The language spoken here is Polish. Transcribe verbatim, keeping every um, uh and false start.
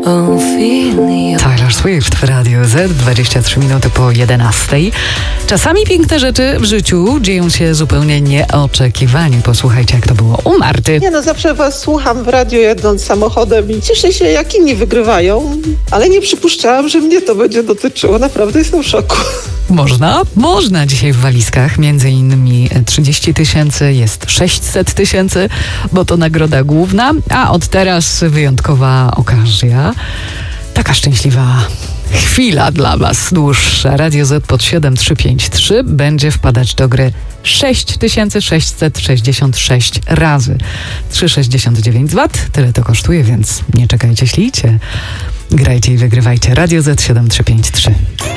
Taylor Swift w Radiu Z, dwadzieścia trzy minuty po jedenastej. Czasami piękne rzeczy w życiu dzieją się zupełnie nieoczekiwanie. Posłuchajcie, jak to było u Marty. Nie no, zawsze was słucham w radiu jadąc samochodem i cieszę się, jak inni wygrywają, ale nie przypuszczałam, że mnie to będzie dotyczyło. Naprawdę jestem w szoku. Można? Można. Dzisiaj w walizkach między innymi trzydzieści tysięcy, jest sześćset tysięcy, bo to nagroda główna, a od teraz wyjątkowa okazja. Taka szczęśliwa chwila dla was dłuższa. Radio Z pod siedem trzy pięć trzy będzie wpadać do gry sześć tysięcy sześćset sześćdziesiąt sześć razy trzy sześćdziesiąt dziewięć złotych. Tyle to kosztuje, więc nie czekajcie, ślijcie. Grajcie i wygrywajcie. Radio Z siedem trzy pięć trzy.